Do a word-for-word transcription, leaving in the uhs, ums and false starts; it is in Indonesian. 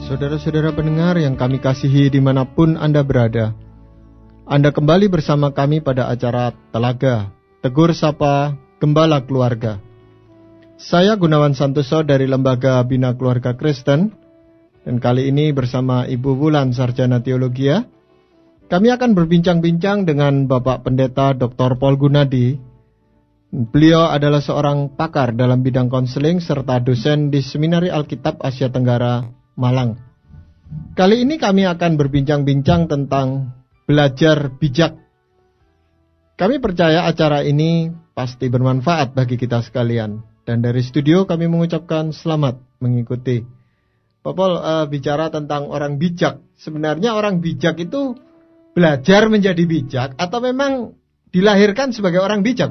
Saudara-saudara pendengar yang kami kasihi dimanapun Anda berada, Anda kembali bersama kami pada acara Telaga, Tegur Sapa Gembala Keluarga. Saya Gunawan Santoso dari Lembaga Bina Keluarga Kristen, dan kali ini bersama Ibu Wulan Sarjana Teologia, kami akan berbincang-bincang dengan Bapak Pendeta doktor Paul Gunadi. Beliau adalah seorang pakar dalam bidang konseling serta dosen di Seminari Alkitab Asia Tenggara, Malang. Kali ini kami akan berbincang-bincang tentang belajar bijak. Kami percaya acara ini pasti bermanfaat bagi kita sekalian. Dan dari studio kami mengucapkan selamat mengikuti. Pak Paul, uh, bicara tentang orang bijak. Sebenarnya orang bijak itu belajar menjadi bijak atau memang dilahirkan sebagai orang bijak?